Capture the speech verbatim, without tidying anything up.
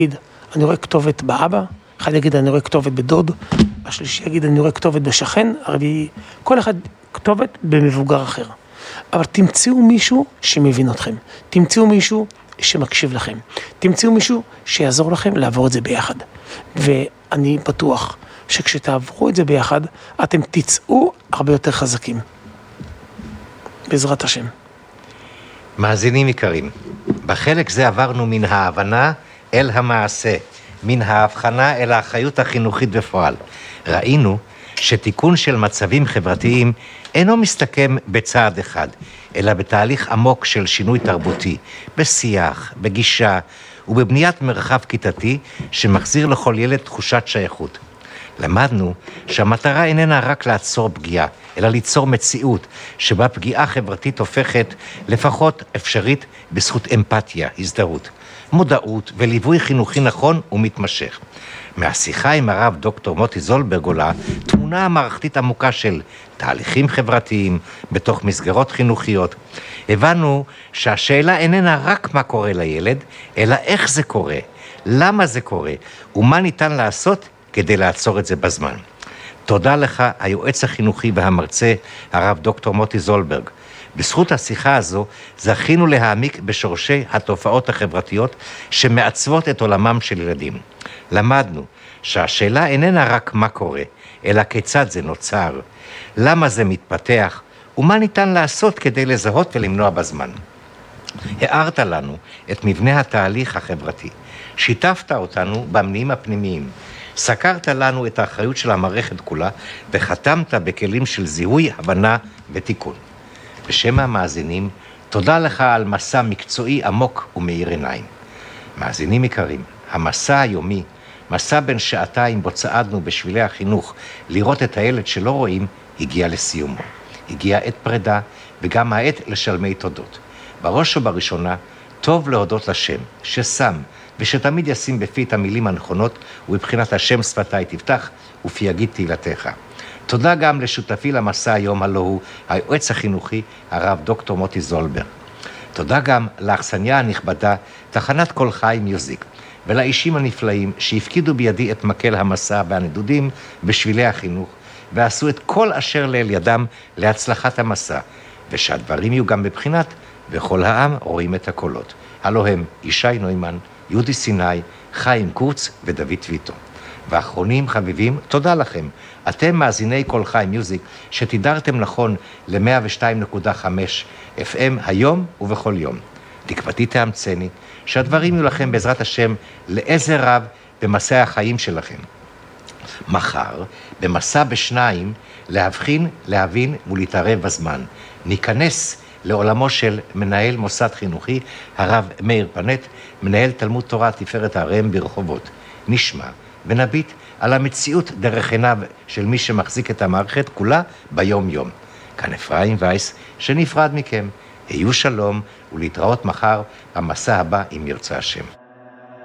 אני רואה כתובת באבא, אחד יגיד אני רואה כתובת בדוד, השלישי יגיד אני רואה כתובת בשכן, הרביעי, כל אחד כתובת במבוגר אחר. אבל תמצאו מישהו שמבין אתכם, תמצאו מישהו שמקשיב לכם, תמצאו מישהו שיעזור לכם לעבור את זה ביחד. ואני בטוח שכשתעברו את זה ביחד, אתם תצאו הרבה יותר חזקים. בעזרת השם. מאזינים יקרים, בחלק זה עברנו מן ההבנה אל המעשה, מן ההבחנה אל האחריות החינוכית בפועל. ראינו שתיקון של מצבים חברתיים אינו מסתכם בצעד אחד, אלא בתהליך עמוק של שינוי תרבותי, בשיח, בגישה ובבניית מרחב כיתתי שמחזיר לכל ילד תחושת שייכות. למדנו שהמטרה איננה רק לעצור פגיעה, אלא ליצור מציאות שבה פגיעה חברתית הופכת לפחות אפשרית בזכות אמפתיה, הזדהות, מודעות וליווי חינוכי נכון ומתמשך. מהשיחה עם הרב דוקטור מוטי זולברג עולה תמונה מערכתית עמוקה של תהליכים חברתיים בתוך מסגרות חינוכיות. הבנו שהשאלה איננה רק מה קורה לילד, אלא איך זה קורה, למה זה קורה ומה ניתן לעשות כדי לעצור את זה בזמן. תודה לך, היועץ החינוכי והמרצה, הרב דוקטור מוטי זולברג. בזכות השיחה הזו זכינו להעמיק בשורשי התופעות החברתיות שמעצבות את עולמם של ילדים. למדנו שהשאלה איננה רק מה קורה, אלא כיצד זה נוצר, למה זה מתפתח, ומה ניתן לעשות כדי לזהות ולמנוע בזמן. הערת לנו את מבנה התהליך החברתי, שיתפת אותנו במניעים הפנימיים, סקרת לנו את האחריות של המערכת כולה, וחתמת בכלים של זיהוי, הבנה ותיקון. בשם המאזינים, תודה לך על מסע מקצועי עמוק ומאיר עיניים. מאזינים יקרים, המסע היומי, מסע בין שעתיים בו צעדנו בשבילי החינוך, לראות את הילד שלא רואים, הגיע לסיומו. הגיע עת פרידה, וגם העת לשלמי תודות. בראש ובראשונה, טוב להודות לשם, ששם, ושתמיד ישים בפי את המילים הנכונות, ובבחינת השם שפתיי תפתח, ופי יגיד תהילתך. תודה גם לשותפי למסע היום הלא הוא, היועץ החינוכי, הרב דוקטור מוטי זולברג. תודה גם לאכסניה הנכבדה, תחנת כל חי מיוזיק, ולאישים הנפלאים שהפקידו בידי את מקל המסע והנדודים בשבילי החינוך, ועשו את כל אשר לאל ידם להצלחת המסע, ושהדברים יהיו גם בבחינת, וכל העם רואים את הקולות. הלא הם ישי נוימן, יהודי סיני, חיים קורץ ודוד טוויטו. ואחרונים חביבים, תודה לכם. אתם מאזיני כל חי מיוזיק שתידרתם נכון ל-מאה ושתיים נקודה חמש אף אם היום ובכל יום. תקוותי תאמצני שהדברים יהיו לכם בעזרת השם לעזר רב במסע החיים שלכם. מחר, במסע בשניים, להבחין, להבין ולהתערב בזמן. ניכנס לעולמו של מנהל מוסד חינוכי, הרב מאיר פנט, מנהל תלמוד תורה תפארת הראם ברחובות. נשמע ונביט על המציאות דרך עיניו של מי שמחזיק את המערכת כולה ביום יום. כאן אפרים וייס שנפרד מכם. היו שלום ולהתראות מחר במסע הבא אם ירצה השם.